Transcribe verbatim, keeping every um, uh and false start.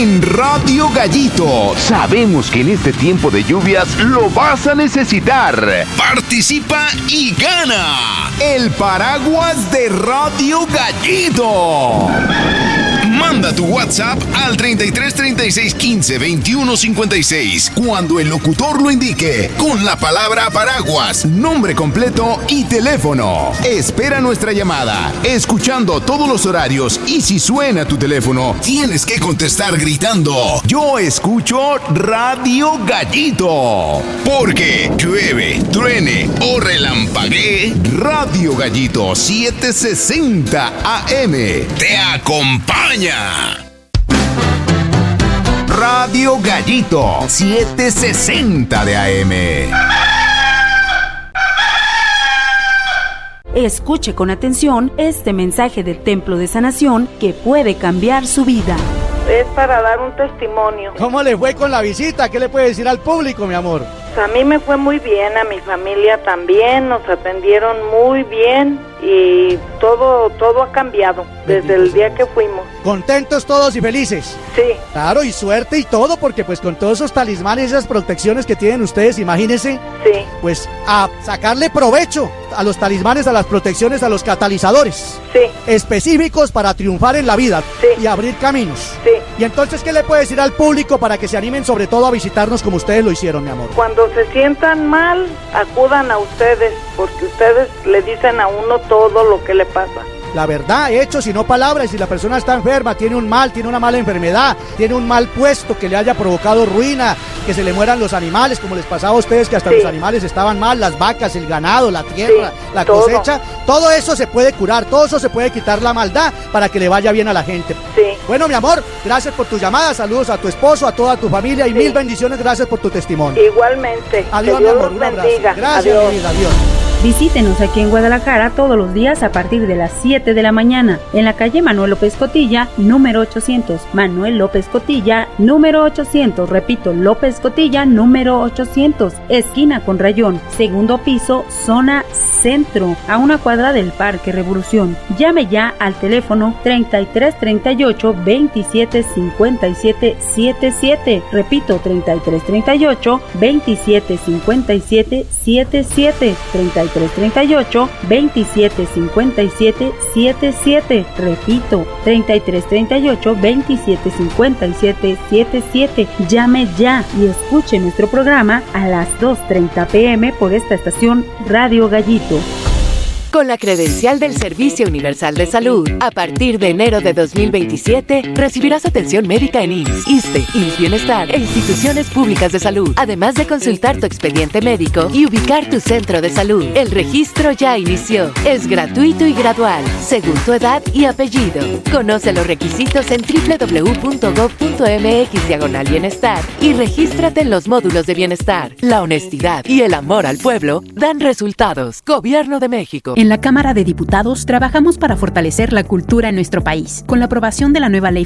En Radio Gallito, sabemos que en este tiempo de lluvias lo vas a necesitar. Participa y gana el paraguas de Radio Gallito. Manda tu WhatsApp al treinta y tres, treinta y seis, quince, veintiuno, cincuenta y seis cuando el locutor lo indique con la palabra paraguas, nombre completo y teléfono. Espera nuestra llamada, escuchando todos los horarios, y si suena tu teléfono, tienes que contestar gritando: yo escucho Radio Gallito. Porque llueve, truene o relampaguee, Radio Gallito setecientos sesenta A M te acompaña. Radio Gallito setecientos sesenta de A M. Escuche con atención este mensaje del Templo de Sanación que puede cambiar su vida. Es para dar un testimonio. ¿Cómo le fue con la visita? ¿Qué le puede decir al público, mi amor? Pues a mí me fue muy bien, a mi familia también, nos atendieron muy bien y todo todo ha cambiado desde el día que fuimos. ¿Contentos todos y felices? Sí. Claro, y suerte y todo, porque pues con todos esos talismanes y esas protecciones que tienen ustedes, imagínense, sí, pues a sacarle provecho a los talismanes, a las protecciones, a los catalizadores, sí, específicos para triunfar en la vida, sí, y abrir caminos. Sí. Y entonces, ¿qué le puede decir al público para que se animen sobre todo a visitarnos como ustedes lo hicieron, mi amor? Cuando se sientan mal, acudan a ustedes, porque ustedes le dicen a uno todo lo que le pasa. La verdad, hechos y no palabras. Y si la persona está enferma, tiene un mal, tiene una mala enfermedad, tiene un mal puesto que le haya provocado ruina, que se le mueran los animales, como les pasaba a ustedes, que hasta sí, los animales estaban mal, las vacas, el ganado, la tierra, sí, la todo. cosecha, todo eso se puede curar, todo eso se puede quitar la maldad para que le vaya bien a la gente. Sí. Bueno, mi amor, gracias por tu llamada, saludos a tu esposo, a toda tu familia y sí, mil bendiciones, gracias por tu testimonio. Igualmente. Adiós, que mi Dios amor, un abrazo. Bendiga. Gracias, adiós. mi vida, adiós. Visítenos aquí en Guadalajara todos los días a partir de las siete de la mañana en la calle Manuel López Cotilla, número ochocientos. Manuel López Cotilla, número ochocientos. Repito, López Cotilla, número ochocientos. Esquina con Rayón, segundo piso, zona centro, a una cuadra del Parque Revolución. Llame ya al teléfono treinta y tres, treinta y ocho, veintisiete, cincuenta y siete, setenta y siete. Repito, treinta y tres, treinta y ocho, veintisiete, cincuenta y siete, setenta y siete. treinta y tres, treinta y ocho, veintisiete, cincuenta y siete, setenta y siete. Repito, treinta y tres, treinta y ocho, veintisiete, cincuenta y siete, setenta y siete. Llame ya y escuche nuestro programa a las dos treinta pm por esta estación Radio Gallito. Con la credencial del Servicio Universal de Salud, a partir de enero de dos mil veintisiete, recibirás atención médica en I M S S, ISSSTE, I M S S Bienestar e instituciones públicas de salud, además de consultar tu expediente médico y ubicar tu centro de salud. El registro ya inició. Es gratuito y gradual, según tu edad y apellido. Conoce los requisitos en doble u doble u doble u punto gob punto mx diagonal bienestar y regístrate en los módulos de bienestar. La honestidad y el amor al pueblo dan resultados. Gobierno de México. En la Cámara de Diputados trabajamos para fortalecer la cultura en nuestro país. Con la aprobación de la nueva Ley